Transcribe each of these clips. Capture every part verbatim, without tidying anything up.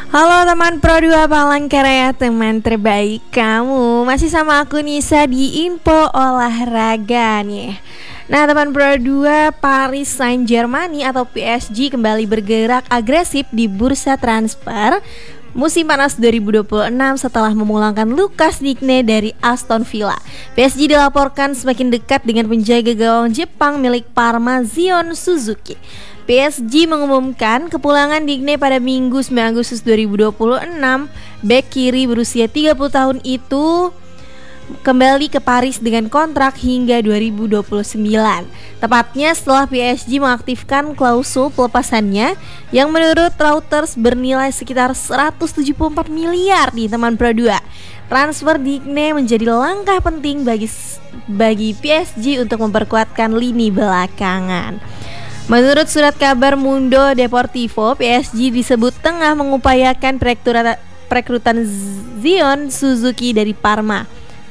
Halo teman Pro dua Palangkaraya, teman terbaik kamu. Masih sama aku Nisa di Info Olahraga nih. Nah teman Pro dua, Paris Saint-Germain atau P S G kembali bergerak agresif di bursa transfer musim panas dua ribu dua puluh enam setelah memulangkan Lucas Digne dari Aston Villa. P S G dilaporkan semakin dekat dengan penjaga gawang Jepang milik Parma, Zion Suzuki. P S G mengumumkan kepulangan Digne pada Minggu sembilan Agustus dua ribu dua puluh enam. Bek kiri berusia tiga puluh tahun itu kembali ke Paris dengan kontrak hingga dua ribu dua puluh sembilan. Tepatnya setelah P S G mengaktifkan klausul pelepasannya yang menurut Reuters bernilai sekitar seratus tujuh puluh empat miliar di teman Pro dua. Transfer Digne menjadi langkah penting bagi bagi P S G untuk memperkuatkan lini belakangan. Menurut surat kabar Mundo Deportivo, P S G disebut tengah mengupayakan perekrutan, perekrutan Zion Suzuki dari Parma.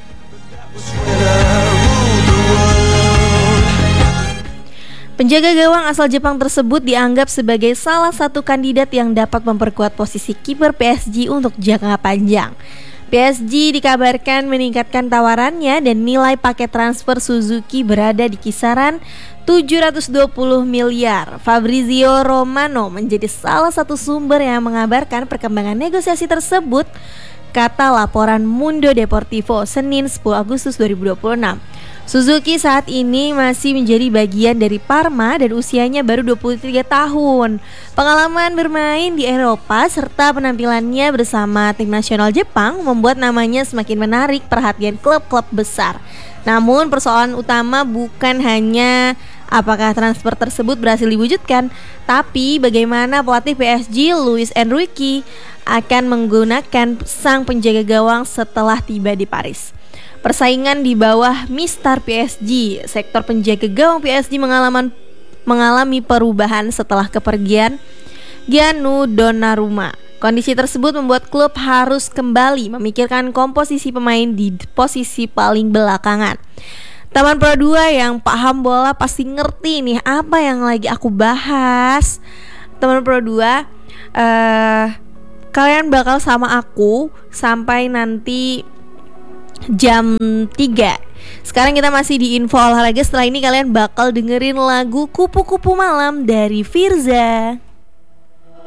Penjaga gawang asal Jepang tersebut dianggap sebagai salah satu kandidat yang dapat memperkuat posisi kiper P S G untuk jangka panjang. P S G dikabarkan meningkatkan tawarannya dan nilai paket transfer Suzuki berada di kisaran tujuh ratus dua puluh miliar. Fabrizio Romano menjadi salah satu sumber yang mengabarkan perkembangan negosiasi tersebut, kata laporan Mundo Deportivo Senin sepuluh Agustus dua ribu dua puluh enam. Suzuki saat ini masih menjadi bagian dari Parma dan usianya baru dua puluh tiga tahun. Pengalaman bermain di Eropa serta penampilannya bersama tim nasional Jepang membuat namanya semakin menarik perhatian klub-klub besar. Namun persoalan utama bukan hanya apakah transfer tersebut berhasil diwujudkan, tapi bagaimana pelatih P S G Luis Enrique akan menggunakan sang penjaga gawang setelah tiba di Paris. Persaingan di bawah Mister P S G, sektor penjaga gawang P S G mengalami mengalami perubahan setelah kepergian Gianlu Donnarumma. Kondisi tersebut membuat klub harus kembali memikirkan komposisi pemain di posisi paling belakangan. Teman Pro dua yang paham bola pasti ngerti nih apa yang lagi aku bahas. Teman Pro dua, uh, kalian bakal sama aku sampai nanti jam tiga. Sekarang kita masih di Info Olahraga. Setelah ini kalian bakal dengerin lagu Kupu-Kupu Malam dari Firza.